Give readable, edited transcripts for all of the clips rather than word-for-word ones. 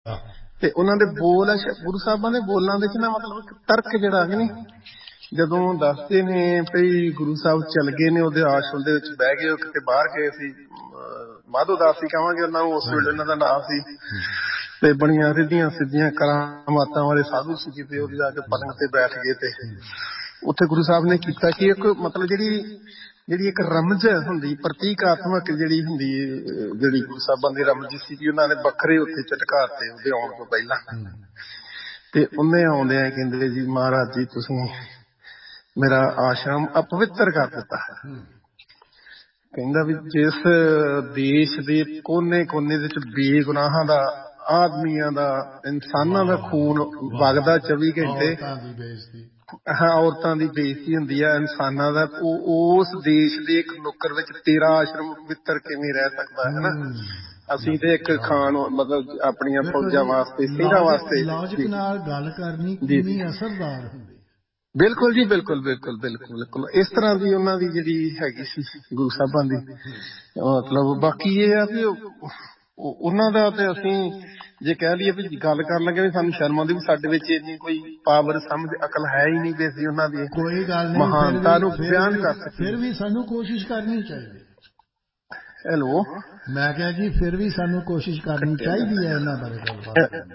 ਤੇ ਉਹਨਾਂ ਦੇ ਬੋਲ ਗੁਰੂ ਸਾਹਿਬਾਂ ਦੇ ਬੋਲਾਂ ਦੇ ਚ ਨਾ ਮਤਲਬ ਤਰਕ ਜਿਹੜਾ ਹੈ ਨੀ, ਜਦੋਂ ਦੱਸਦੇ ਨੇ ਭਈ ਗੁਰੂ ਸਾਹਿਬ ਚੱਲ ਗਏ ਨੇ ਉਹਦੇ ਆਸ਼ਰਮ ਦੇ ਵਿੱਚ ਬਹਿ ਗਏ, ਕਿਤੇ ਬਾਹਰ ਗਏ ਸੀ, ਮਾਧੋ ਦਾਸ ਹੀ ਕਹਾਂਗੇ ਉਹਨਾਂ ਨੂੰ, ਉਸ ਵੇਲੇ ਉਹਨਾਂ ਦਾ ਨਾਮ ਸੀ, ਤੇ ਬੜੀਆਂ ਰਿੱਧੀਆਂ ਸਿੱਧੀਆਂ ਕਰਾਮਾਤਾਂ ਵਾਲੇ ਸਾਧੂ ਸੀ, ਕਿਤੇ ਉਹਦੇ ਜਾ ਕੇ ਪਲੰਗ ਤੇ ਬੈਠ ਗਏ ਤੇ ਉੱਥੇ ਗੁਰੂ ਸਾਹਿਬ ਨੇ ਕੀਤਾ ਕਿ ਇੱਕ ਮਤਲਬ ਜਿਹੜੀ ਇੱਕ ਰਮਜ ਹੁੰਦੀ, ਪ੍ਰਤੀਕਾਤਮਕ ਜਿਹੜੀ ਹੁੰਦੀ, ਜਿਹੜੀ ਗੁਰੂ ਸਾਹਿਬਾਂ ਦੀ ਰਮਜ ਸੀ, ਉਹਨਾਂ ਨੇ ਵੱਖਰੇ ਉੱਥੇ ਝਟਕਾਤੇ ਉਹਦੇ ਆਉਣ ਤੋਂ ਪਹਿਲਾਂ। ਤੇ ਉਹਨੇ ਆਉਂਦਿਆਂ ਕਹਿੰਦੇ ਜੀ ਮਹਾਰਾਜ ਜੀ ਤੁਸੀਂ ਮੇਰਾ ਆਸ਼ਰਮ ਅਪਵਿੱਤਰ ਕਰ ਦਿੱਤਾ। ਕਹਿੰਦਾ ਵੀ ਜਿਸ ਦੇਸ਼ ਦੇ ਕੋਨੇ ਕੋਨੇ ਦੇ ਵਿੱਚ ਬੇਗੁਨਾਹਾਂ ਦਾ, ਆਦਮੀਆਂ ਦਾ, ਇਨਸਾਨਾਂ ਦਾ ਖੂਨ ਵਗਦਾ 24 ਘੰਟੇ, ਹਾਂ ਔਰਤਾਂ ਦੀ ਬੇਇੱਜ਼ਤੀ ਹੁੰਦੀ ਆ, ਇਨਸਾਨਾਂ ਦਾ, ਉਸ ਦੇਸ਼ ਦੇ ਇੱਕ ਨੁੱਕਰ ਵਿੱਚ ਤੇਰਾ ਆਸ਼ਰਮ ਪਵਿੱਤਰ ਕਿਵੇਂ ਰਹਿ ਸਕਦਾ ਹੈ ਨਾ। ਅਸੀਂ ਤੇ ਇੱਕ ਖਾਨ ਮਤਲਬ ਆਪਣੀਆਂ ਫੌਜਾਂ ਵਾਸਤੇ, ਸਿੰਘਾਂ ਵਾਸਤੇ ਨਾਲ ਗੱਲ ਕਰਨੀ ਕਿੰਨੀ ਅਸਰਦਾਰ ਹੁੰਦੀ। ਬਿਲਕੁਲ ਜੀ, ਬਿਲਕੁਲ ਬਿਲਕੁਲ ਬਿਲਕੁਲ ਬਿਲਕੁਲ ਇਸ ਤਰ੍ਹਾਂ ਦੀ ਉਹਨਾਂ ਦੀ ਜਿਹੜੀ ਹੈਗੀ ਸੀ ਗੁਰੂ ਸਾਹਿਬਾਂ ਦੀ ਮਤਲਬ। ਬਾਕੀ ਇਹ ਆ ਵੀ ਉਹਨਾਂ ਦਾ ਤੇ ਅਸੀਂ ਜੇ ਕਹਿ ਲਈਏ ਵੀ ਗੱਲ ਕਰਨ ਲੱਗੇ ਵੀ ਸਾਨੂੰ ਸ਼ਰਮ ਆਉਂਦੀ ਵੀ ਸਾਡੇ ਵਿੱਚ ਇੰਨੀ ਕੋਈ ਪਾਵਰ ਸਮਝ ਅਕਲ ਹੈ ਹੀ ਨਹੀਂ ਵੀ ਅਸੀਂ ਉਹਨਾਂ ਦੀ ਕੋਈ ਗੱਲ ਮਹਾਨਤਾ ਨੂੰ ਬਿਆਨ ਕਰ ਸਕੀਏ। ਫਿਰ ਵੀ ਸਾਨੂੰ ਕੋਸ਼ਿਸ਼ ਕਰਨੀ ਚਾਹੀਦੀ। ਹੈਲੋ, ਮੈਂ ਕਿਹਾ ਜੀ ਫਿਰ ਵੀ ਸਾਨੂੰ ਕੋਸ਼ਿਸ਼ ਕਰਨੀ ਚਾਹੀਦੀ ਹੈ ਇਹਨਾਂ ਬਾਰੇ ਗੱਲਬਾਤ।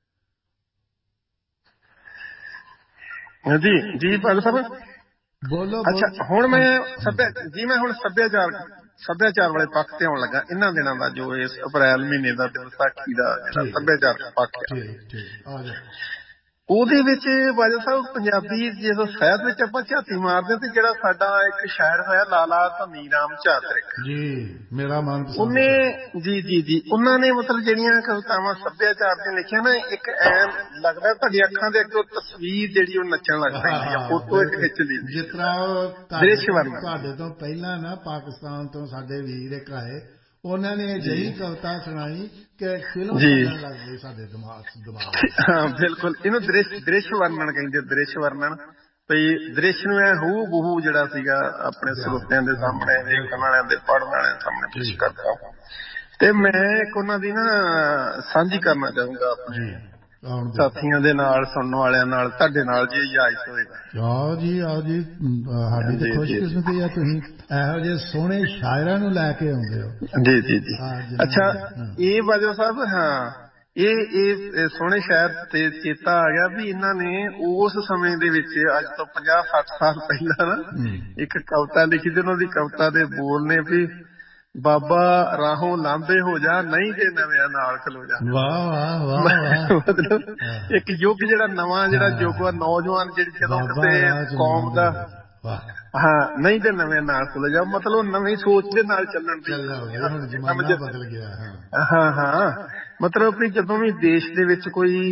ਜੀ ਜੀ ਭਾਗ ਸਾਹਿਬ ਬੋਲੋ। ਅੱਛਾ ਹੁਣ ਮੈਂ ਹੁਣ ਸੱਭਿਆਚਾਰ ਵਾਲੇ ਪੱਖ ਤੇ ਆਉਣ ਲੱਗਾ। ਇਹਨਾਂ ਦਿਨਾਂ ਦਾ ਜੋ ਇਸ ਅਪ੍ਰੈਲ ਮਹੀਨੇ ਦਾ ਤੇ ਵਿਸਾਖੀ ਦਾ ਜਿਹੜਾ ਸੱਭਿਆਚਾਰ ਪੱਖ ਹੈ, ਉਹਦੇ ਵਿੱਚ ਬਾਜਵਾ ਸਾਹਿਬ ਪੰਜਾਬੀ ਜਦੋਂ ਸਾਹਿਤ ਵਿੱਚ ਆਪਾਂ ਝਾਤੀ ਮਾਰਦੇ ਤੇ ਜਿਹੜਾ ਸਾਡਾ ਇੱਕ ਸ਼ਾਇਰ ਹੋਇਆ ਲਾਲਾ ਧਨੀ ਰਾਮ ਚਾਤਰਿਕ ਜੀ, ਮੇਰਾ ਮਨਪਸੰਦ, ਉਹਨੇ ਜੀ ਉਹਨਾਂ ਨੇ ਮਤਲਬ ਜਿਹੜੀਆਂ ਕਵਿਤਾਵਾਂ ਸੱਭਿਆਚਾਰ ਦੀਆਂ ਲਿਖੀਆਂ ਨਾ, ਇੱਕ ਐਨ ਲੱਗਦਾ ਤੁਹਾਡੀ ਅੱਖਾਂ ਦੇ ਅੱਗੇ ਤਸਵੀਰ ਜਿਹੜੀ ਉਹ ਨੱਚਣ ਲੱਗ ਪੈਂਦੀ ਆ, ਫੋਟੋ ਇੱਕ ਖਿੱਚ ਲਈ। ਜਿਸ ਤਰ੍ਹਾਂ ਦ੍ਰਿਸ਼ ਵਰਣਨ ਤੁਹਾਡੇ ਤੋਂ ਪਹਿਲਾਂ ਨਾ ਪਾਕਿਸਤਾਨ ਤੋਂ ਸਾਡੇ ਵੀਰ ਇੱਕ ਆਏ, ਉਹਨਾਂ ਨੇ ਅਜਿਹੀ ਕਵਿਤਾ ਸੁਣਾਈ ਕਿ ਫਿਲਮ ਚੱਲਣ ਲੱਗ ਗਈ ਸਾਡੇ ਦਿਮਾਗ। ਹਾਂ ਬਿਲਕੁਲ, ਇਹਨੂੰ ਦ੍ਰਿਸ਼ ਵਰਣਨ ਕਹਿੰਦੇ, ਦ੍ਰਿਸ਼ ਵਰਣਨ। ਬਈ ਦ੍ਰਿਸ਼ ਨੂੰ ਐ ਹੂ ਬਹੂ ਜਿਹੜਾ ਸੀਗਾ ਆਪਣੇ ਸਰੋਤਿਆਂ ਦੇ ਸਾਹਮਣੇ, ਵੇਖਣ ਵਾਲਿਆਂ ਦੇ, ਪੜ੍ਹਨ ਵਾਲਿਆਂ ਦੇ ਸਾਹਮਣੇ ਪੇਸ਼ ਕਰਦਾ। ਤੇ ਮੈਂ ਇੱਕ ਉਹਨਾਂ ਦੀ ਨਾ ਸਾਂਝੀ ਕਰਨਾ ਚਾਹੂੰਗਾ ਆਪਣੇ ਸਾਥੀਆਂ ਦੇ ਨਾਲ, ਸੁਣਨ ਵਾਲਿਆਂ ਨਾਲ, ਤੁਹਾਡੇ ਨਾਲ ਜੇ ਇਜਾਜ਼ਤ ਹੋਵੇ। ਆਓ ਜੀ, ਆਓ ਜੀ, ਸਾਡੀ ਤਾਂ ਖੁਸ਼ਕਿਸਮਤੀ ਹੈ ਤੁਸੀਂ ਇਹੋ ਜਿਹੇ ਸੋਹਣੇ ਸ਼ਾਇਰਾਂ ਨੂੰ ਲੈ ਕੇ ਆਉਂਦੇ ਹੋ। ਜੀ ਜੀ ਜੀ ਅੱਛਾ ਇਹ ਬਾਜਵਾ ਸਾਹਿਬ, ਹਾਂ ਇਹ ਸੋਹਣੇ ਸ਼ਾਇਰ ਤੇ ਚੇਤਾ ਆ ਗਿਆ ਵੀ ਇਹਨਾਂ ਨੇ ਉਸ ਸਮੇਂ ਦੇ ਵਿੱਚ ਅੱਜ ਤੋਂ 50-60 ਸਾਲ ਪਹਿਲਾਂ ਨਾ ਇੱਕ ਕਵਿਤਾ ਲਿਖੀ ਤੇ ਉਹਨਾਂ ਦੀ ਕਵਿਤਾ ਦੇ ਬੋਲ ਨੇ ਵੀ ਬਾਬਾ ਰਾਹੋਂ ਲਾਂਭੇ ਹੋ ਜਾ, ਨਹੀਂ ਤੇ ਨਵਿਆਂ ਨਾਲ ਖਲੋ ਜਾ। ਵਾਹ ਵਾਹ ਵਾਹ। ਮਤਲਬ ਇੱਕ ਯੁੱਗ ਜਿਹੜਾ ਨਵਾਂ ਜਿਹੜਾ ਯੁੱਗ ਆ, ਨੌਜਵਾਨ ਜਿਹੜੀ ਜਦੋਂ ਕਿਸੇ ਕੌਮ ਦਾ, ਹਾਂ ਨਹੀਂ ਤੇ ਨਵੇਂ ਨਾਲ ਖਲੋ ਜਾ, ਮਤਲਬ ਨਵੀਂ ਸੋਚ ਦੇ ਨਾਲ ਚੱਲਣ ਦੀ। ਬਦਲ ਗਿਆ। ਹਾਂ ਮਤਲਬ ਵੀ ਜਦੋਂ ਵੀ ਦੇਸ਼ ਦੇ ਵਿੱਚ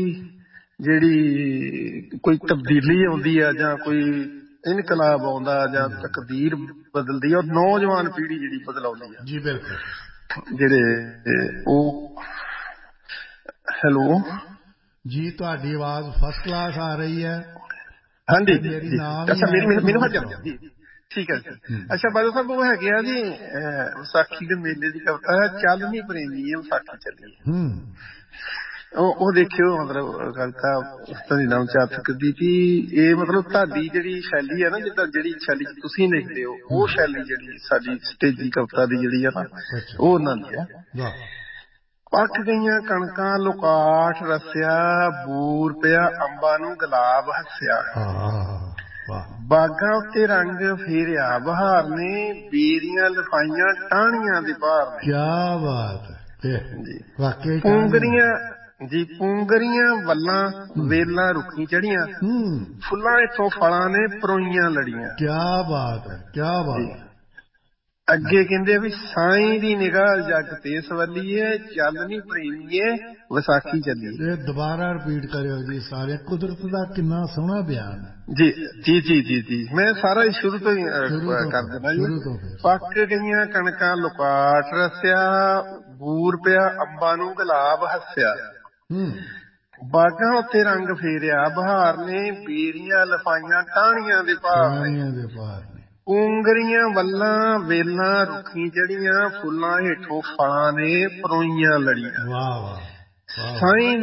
ਕੋਈ ਤਬਦੀਲੀ ਆਉਂਦੀ ਆ ਜਾਂ ਕੋਈ ਇਨਕਲਾਬ ਆਉਂਦਾ ਜਾਂ ਤਕਦੀਰ ਬਦਲਦੀ ਆ, ਨੌਜਵਾਨ ਪੀੜ੍ਹੀ ਜਿਹੜੀ ਬਦਲਾਉਂਦੀ ਆ। ਜੀ ਬਿਲਕੁਲ। ਜਿਹੜੇ ਉਹ ਹੈਲੋ ਜੀ, ਤੁਹਾਡੀ ਆਵਾਜ਼ ਫਸਟ ਕਲਾਸ ਆ ਰਹੀ ਹੈ। ਹਾਂਜੀ ਅੱਛਾ, ਮੈਨੂੰ ਹਟ ਜਾਣਾ ਜੀ, ਠੀਕ ਹੈ। ਅੱਛਾ ਬਾਜਵਾ ਸਾਹਿਬ, ਉਹ ਹੈਗੇ ਆ ਜੀ ਵਿਸਾਖੀ ਦੇ ਮੇਲੇ ਦੀ ਕਵਿਤਾ ਹੈ, ਚੱਲ ਨੀ ਪ੍ਰੇਮੀ ਇਹ ਵਿਸਾਖੀ ਚੱਲੀ। ਉਹ ਦੇਖਿਓ ਮਤਲਬ ਕਵਿਤਾ ਧਨੀ ਰਾਮ ਚਾਤਰਿਕ ਦੀ ਵੀ ਇਹ ਮਤਲਬ ਤੁਹਾਡੀ ਜਿਹੜੀ ਸ਼ੈਲੀ ਹੈ ਨਾ, ਜਿੱਦਾਂ ਜਿਹੜੀ ਸ਼ੈਲੀ ਤੁਸੀਂ ਲਿਖਦੇ ਹੋ, ਉਹ ਸ਼ੈਲੀ ਜਿਹੜੀ ਸਾਡੀ ਸਟੇਜੀ ਕਵਿਤਾ ਦੀ ਜਿਹੜੀ ਆ ਨਾ, ਉਹ ਉਹਨਾਂ ਦੀ ਆ। ਪੱਕ ਗਈਆਂ ਕਣਕਾਂ ਲੁਕਾਠ ਰਸਿਆ, ਬੂਰ ਪਿਆ ਅੰਬਾਂ ਨੂੰ ਗੁਲਾਬ ਹੱਸਿਆ, ਬਾਗਾਂ ਉੱਤੇ ਰੰਗ ਫੇਰਿਆ ਬਹਾਰ ਨੇ, ਬੇਰੀਆਂ ਲਿਫਾਈਆਂ ਟਾਹਣੀਆਂ ਦੇ ਭਾਰ ਨੇ। ਕਿਆ ਬਾਤ ਹੈ ਜੀ। ਪੂੰਗਰੀਆਂ ਵੱਲਾਂ ਵੇਲਾਂ ਰੁੱਖੀ ਚੜੀਆਂ, ਫੁੱਲਾਂ ਇੱਥੋਂ ਫਲਾਂ ਨੇ ਪਰੋਈਆਂ ਲੜੀਆਂ। ਕਿਆ ਬਾਤ ਹੈ, ਕਿਆ ਬਾਤ। ਅੱਗੇ ਕਹਿੰਦੇ ਵੀ ਸਾਈਂ ਦੀ ਨਿਗਾਹ ਜੱਗ ਤੇ ਸਵੱਲੀਏ, ਚੱਲ ਨੀ ਪ੍ਰੇਮੀਏ ਵਿਸਾਖੀ ਚੱਲੀਏ। ਇਹ ਦੁਬਾਰਾ ਰਿਪੀਟ ਕਰਿਓ ਜੀ ਸਾਰੇ। ਕੁਦਰਤ ਦਾ ਕਿੰਨਾ ਸੋਹਣਾ ਬਿਆਨ ਹੈ। ਜੀ ਮੈਂ ਸਾਰਾ ਸ਼ੁਰੂ ਤੋਂ ਹੀ ਕਰ ਦੇਣਾ ਜੀ। ਪੱਕ ਗਈਆਂ ਕਣਕਾਂ ਲੁਕਾਟ ਰਸਿਆ, ਬੂਰ ਪਿਆ ਅੰਬਾਂ ਨੂੰ ਗੁਲਾਬ ਹੱਸਿਆ, ਬਾਗਾਂ ਉੱਤੇ ਰੰਗ ਫੇਰਿਆ ਬਹਾਰ ਨੇ, ਬੇਰੀਆਂ ਲਿਫਾਈਆਂ ਟਾਹਣੀਆਂ ਦੇ ਭਾਰ ਨੇ, ਪੂੰਗਰੀਆਂ ਵੱਲਾਂ ਵੇਲਾਂ ਰੁੱਖੀ ਚੜੀਆਂ, ਫੁੱਲਾਂ ਹੇਠੋਂ ਫਲਾਂ ਨੇ ਪਰੋਈਆਂ ਲੜੀਆਂ। ਸਾਈਂ